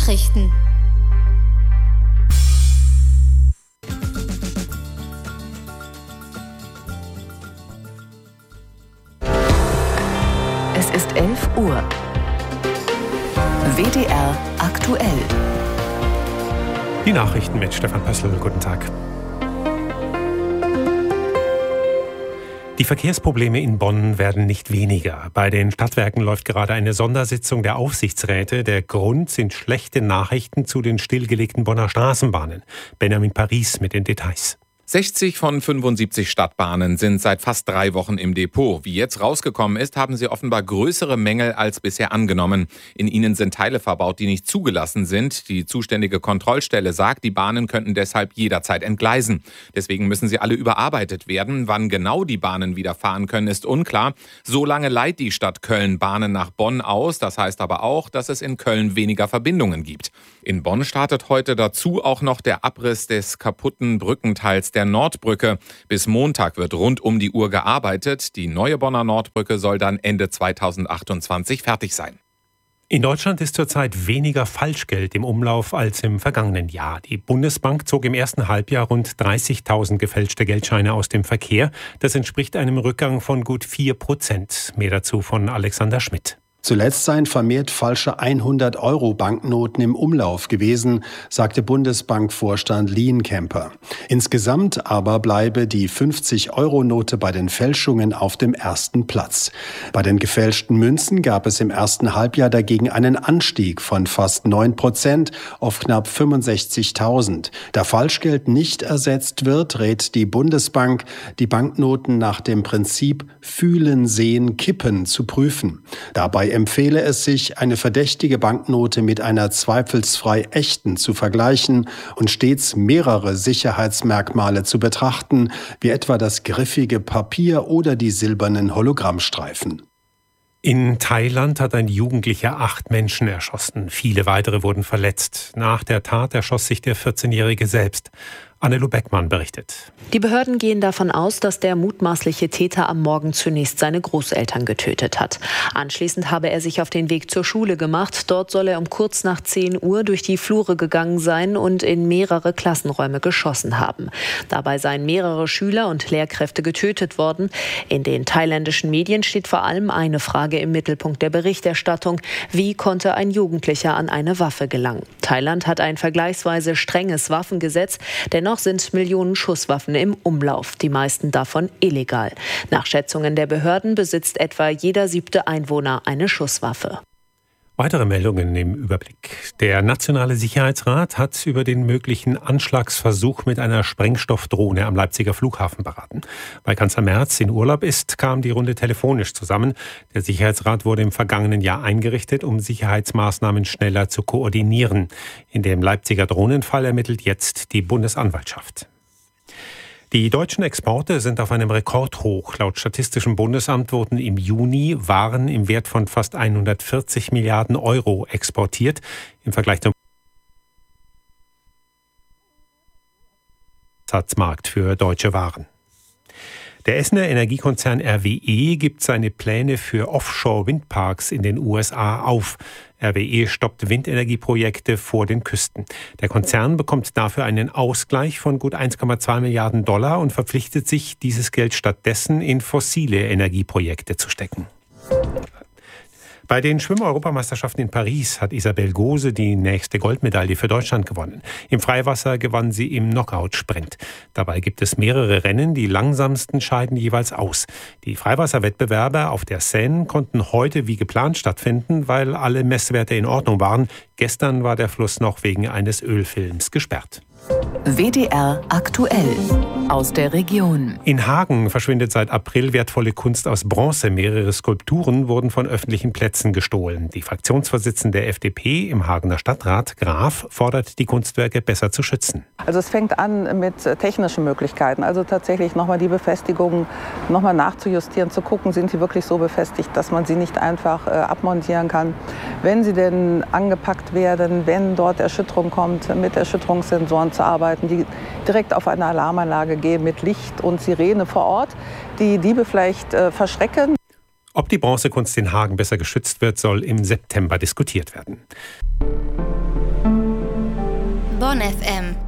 Nachrichten. Es ist 11 Uhr. WDR aktuell. Die Nachrichten mit Stefan Pössl. Guten Tag. Die Verkehrsprobleme in Bonn werden nicht weniger. Bei den Stadtwerken läuft gerade eine Sondersitzung der Aufsichtsräte. Der Grund sind schlechte Nachrichten zu den stillgelegten Bonner Straßenbahnen. Benjamin Paris mit den Details. 60 von 75 Stadtbahnen sind seit fast 3 Wochen im Depot. Wie jetzt rausgekommen ist, haben sie offenbar größere Mängel als bisher angenommen. In ihnen sind Teile verbaut, die nicht zugelassen sind. Die zuständige Kontrollstelle sagt, die Bahnen könnten deshalb jederzeit entgleisen. Deswegen müssen sie alle überarbeitet werden. Wann genau die Bahnen wieder fahren können, ist unklar. So lange leiht die Stadt Köln Bahnen nach Bonn aus. Das heißt aber auch, dass es in Köln weniger Verbindungen gibt. In Bonn startet heute dazu auch noch der Abriss des kaputten Brückenteils der Nordbrücke. Bis Montag wird rund um die Uhr gearbeitet. Die neue Bonner Nordbrücke soll dann Ende 2028 fertig sein. In Deutschland ist zurzeit weniger Falschgeld im Umlauf als im vergangenen Jahr. Die Bundesbank zog im ersten Halbjahr rund 30.000 gefälschte Geldscheine aus dem Verkehr. Das entspricht einem Rückgang von gut 4%. Mehr dazu von Alexander Schmidt. Zuletzt seien vermehrt falsche 100-Euro-Banknoten im Umlauf gewesen, sagte Bundesbankvorstand Lienkemper. Insgesamt aber bleibe die 50-Euro-Note bei den Fälschungen auf dem ersten Platz. Bei den gefälschten Münzen gab es im ersten Halbjahr dagegen einen Anstieg von fast 9% auf knapp 65.000. Da Falschgeld nicht ersetzt wird, rät die Bundesbank, die Banknoten nach dem Prinzip Fühlen, Sehen, Kippen zu prüfen. Dabei empfehle es sich, eine verdächtige Banknote mit einer zweifelsfrei echten zu vergleichen und stets mehrere Sicherheitsmerkmale zu betrachten, wie etwa das griffige Papier oder die silbernen Hologrammstreifen. In Thailand hat ein Jugendlicher 8 Menschen erschossen. Viele weitere wurden verletzt. Nach der Tat erschoss sich der 14-Jährige selbst. Annelu Beckmann berichtet. Die Behörden gehen davon aus, dass der mutmaßliche Täter am Morgen zunächst seine Großeltern getötet hat. Anschließend habe er sich auf den Weg zur Schule gemacht. Dort soll er um kurz nach 10 Uhr durch die Flure gegangen sein und in mehrere Klassenräume geschossen haben. Dabei seien mehrere Schüler und Lehrkräfte getötet worden. In den thailändischen Medien steht vor allem eine Frage im Mittelpunkt der Berichterstattung: Wie konnte ein Jugendlicher an eine Waffe gelangen? Thailand hat ein vergleichsweise strenges Waffengesetz. Dennoch sind Millionen Schusswaffen im Umlauf, die meisten davon illegal. Nach Schätzungen der Behörden besitzt etwa jeder 7. Einwohner eine Schusswaffe. Weitere Meldungen im Überblick. Der Nationale Sicherheitsrat hat über den möglichen Anschlagsversuch mit einer Sprengstoffdrohne am Leipziger Flughafen beraten. Weil Kanzler Merz in Urlaub ist, kam die Runde telefonisch zusammen. Der Sicherheitsrat wurde im vergangenen Jahr eingerichtet, um Sicherheitsmaßnahmen schneller zu koordinieren. In dem Leipziger Drohnenfall ermittelt jetzt die Bundesanwaltschaft. Die deutschen Exporte sind auf einem Rekordhoch. Laut Statistischem Bundesamt wurden im Juni Waren im Wert von fast 140 Milliarden Euro exportiert. Im Vergleich zum Absatzmarkt für deutsche Waren. Der Essener Energiekonzern RWE gibt seine Pläne für Offshore-Windparks in den USA auf. RWE stoppt Windenergieprojekte vor den Küsten. Der Konzern bekommt dafür einen Ausgleich von gut 1,2 Milliarden Dollar und verpflichtet sich, dieses Geld stattdessen in fossile Energieprojekte zu stecken. Bei den Schwimm-Europameisterschaften in Paris hat Isabel Gose die nächste Goldmedaille für Deutschland gewonnen. Im Freiwasser gewann sie im Knockout-Sprint. Dabei gibt es mehrere Rennen, die langsamsten scheiden jeweils aus. Die Freiwasserwettbewerbe auf der Seine konnten heute wie geplant stattfinden, weil alle Messwerte in Ordnung waren. Gestern war der Fluss noch wegen eines Ölfilms gesperrt. WDR aktuell aus der Region. In Hagen verschwindet seit April wertvolle Kunst aus Bronze. Mehrere Skulpturen wurden von öffentlichen Plätzen gestohlen. Die Fraktionsvorsitzende der FDP im Hagener Stadtrat, Graf, fordert, die Kunstwerke besser zu schützen. Also es fängt an mit technischen Möglichkeiten. Also tatsächlich nochmal die Befestigungen nochmal nachzujustieren, zu gucken, sind sie wirklich so befestigt, dass man sie nicht einfach abmontieren kann. Wenn sie denn angepackt werden, wenn dort Erschütterung kommt, mit Erschütterungssensoren zu arbeiten, die direkt auf eine Alarmanlage gehen mit Licht und Sirene vor Ort, die Diebe vielleicht verschrecken. Ob die Bronzekunst in Hagen besser geschützt wird, soll im September diskutiert werden. Detektor FM.